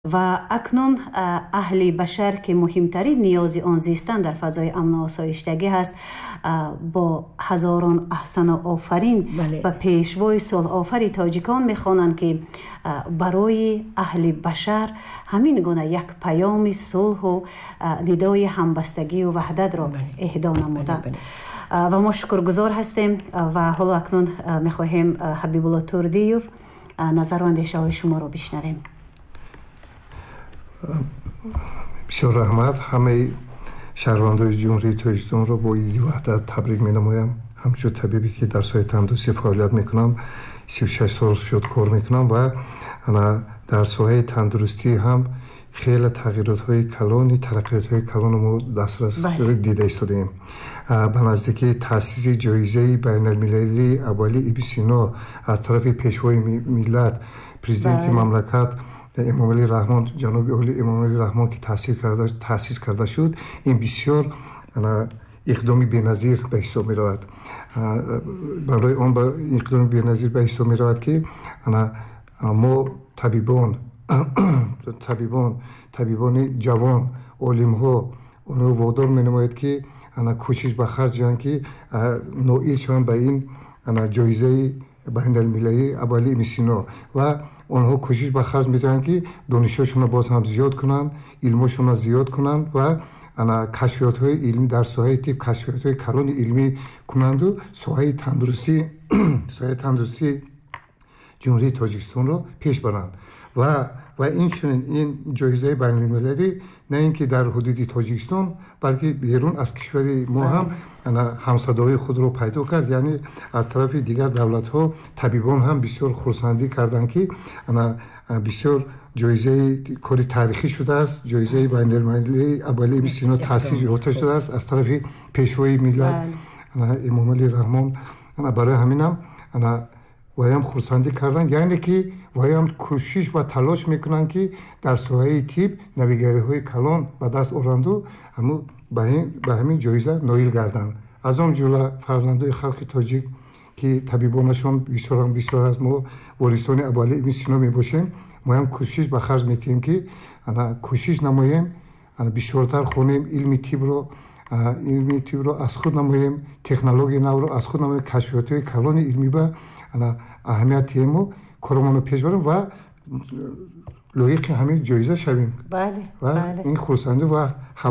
و اکنون اهل بشر که مهمترین نیاز آن زیستن در فضای امن و آسایشتگی هست با هزاران احسن و آفرین و پیشوای صلح آفری تاجیکان میخوانند که برای اهل بشر همین گونه یک پیام صلح و ندای همبستگی و وحدت را اهدا نمودند. و ما شکرگزار هستیم و حالا اکنون میخواهیم حبیب الله توردیوف نظر و اندیشه های شما را بشنویم. بسیار رحمت. همه شهروندان جمهوری تاجیکستان را با عید وحدت تبریک می‌نمایم. همچون طبیبی که در سایه تندرستی فعالیت میکنم 36 سال شد کار میکنم و در سایه تندرستی هم خیلی تغییرات های کلانی ترقیات های کلان ما دسترس دیده ایستادیم. به نزدیکی تأسیس جایزه بین المللی اولی ابن سینا از طرف پیشوای ملت پرزیدنت مملکت امام علی رحمان جناب علی امام علی رحمان که تأسیس کرده شد، این بسیار اقدامی بی‌نظیر به حساب می رود. برای آن اقدام بی‌نظیر به حساب می رود که ما طبیبان جوان علم ها اونو وادار می نماید که کوشش به خرج جان که نائل شوند به این جایزه بین المللی اولی ابن سینا و آنها کوشش به خرج می‌دهند که دانششون باز هم زیاد کنند، علمشون زیاد کنند و کشفیات‌های علمی در ساحه تیپ کشفیات‌های کلان علمی کنند و ساحه تندرستی جمهوری تاجیکستان را پیش برند و این جایزه بین المللی نه اینکه در حدود تاجیکستان بلکه بیرون از کشور ما هم همصدای خود را پیدا کرد. یعنی از طرف دیگر دولت ها طبیبان هم بسیار خرسندی کردند که بسیار جایزه کاری تاریخی شده است. جایزه بین المللی اولی ابن سینا تأسیس یافته شده است از طرف پیشوای ملت امام علی رحمان. برای همین هم ویم خرسندی کردن، یعنی که ویم کوشش و تلاش میکنن که در ساحه طب نویگری های کلان به دست آورند و به همین جایزه نائل گردند. از آن جمله فرزندای خلق تاجیک که طبیبانشان بسیار از ما وارثان اولی ابن سینا میباشیم، ما هم کوشش به خرج میتیم که کوشش نماییم بسیارتر خونیم علم طب رو از خود نماییم، تکنولوژی نو رو از خود نماییم، کشفیات های کلان علمی به اهمیت ما کارمانو پیش بریم و لایق همین جایزه شویم. بله. این خرسندی و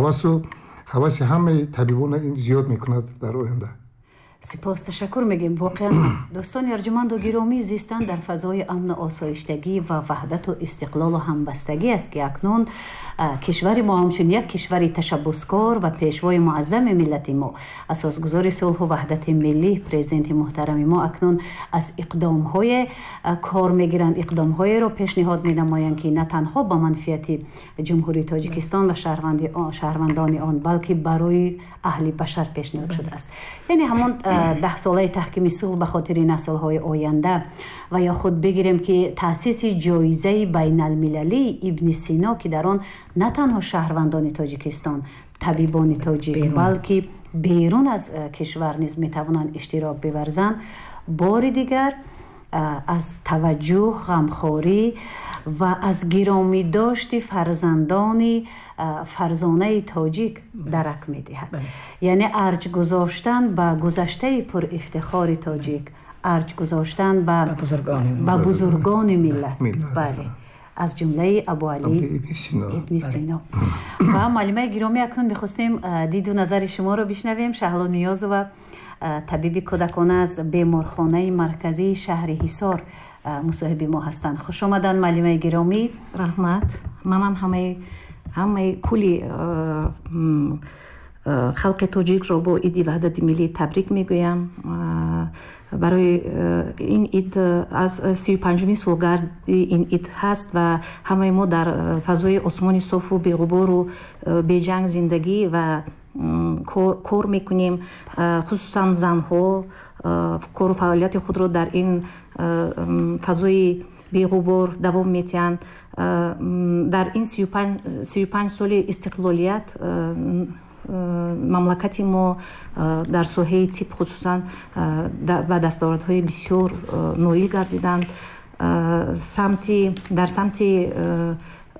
حواس همه طبیبان این زیاد میکند در آینده. سپاس تشکر میگیم. واقعا دوستان ارجمند و گرامی، زیستن در فضای امن و آسایشتگی و وحدت و استقلال و همبستگی است که اکنون کشور ما همچون یک کشور تشبسکار و پیشوای معظم ملت ما، اساسگزار صلح و وحدت ملی پرزیدنت محترم ما اکنون از اقدام های کار میگیرند، اقدام های را پیشنهاد مینمایند که نه تنها با منفعت جمهوری تاجیکستان و شهروندان آن بلکه برای اهل بشر پیشنهاد شده است. یعنی همون 10 ساله تحکیم صلح به خاطر نسل‌های آینده و یا خود بگیریم که تأسیس جایزه بین المللی ابن سینا که در آن نه تنها شهروندان تاجیکستان طبیبان تاجیک بلکه بیرون از کشور نیز میتوانند اشتراک بورزند، بار دیگر از توجه، غمخواری و از گرامی داشت فرزانه تاجیک درک می‌دهد. یعنی ارج گذاشتن به گذشته پر افتخار تاجیک، ارج گذاشتن به بزرگان ملت. بله، از جمله ابو علی ابن سینا. و معلمه گرامی اکنون می‌خواستیم دید و نظر شما رو بشنویم. شهلا نیاز و طبیب کودکانه از بیمارخانه مرکزی شهر حصار مصاحب ما هستند. خوش آمدن معلمه گرامی. رحمت. منم همه کلی خلق تاجیک رو با عید وحدت ملی تبریک میگویم. برای این عید از 35مین سالگرد این عید هست و همه ما در فضای آسمان صاف و بی‌غبار و بی‌جنگ زندگی و کار میکنیم. خصوصا زنها کار و فعالیت خود رو در این فضای بی‌غبار دوام میتین. در این 35 سال استقلالیت مملکت ما در ساحه طب خصوصا و دستاوردهای بسیار نائل گردیدند. در سمت